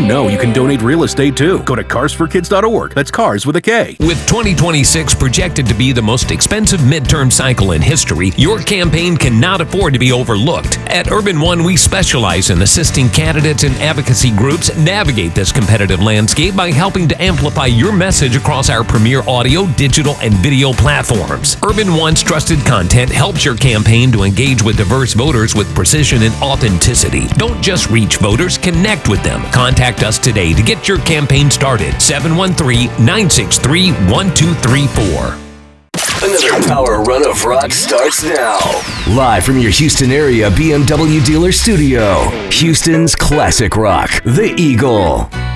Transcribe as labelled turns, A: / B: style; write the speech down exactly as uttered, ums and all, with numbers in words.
A: know you can donate real estate too? Go to cars for kids dot org. That's cars with a K.
B: With twenty twenty-six projected to be the most expensive midterm cycle in history, your campaign cannot afford to be overlooked. At Urban One, we specialize in assisting candidates and advocacy groups navigate this competitive landscape by helping to amplify your message across our premier audio, digital, and video platforms. Urban One's trusted content helps your campaign to engage with diverse voters with precision and authenticity. Don't just reach voters, connect with them. Contact us today to get your campaign started. seven one three, nine six three, one two three four.
C: Another power run of rock starts now. Live from your Houston area B M W dealer studio, Houston's classic rock, The Eagle.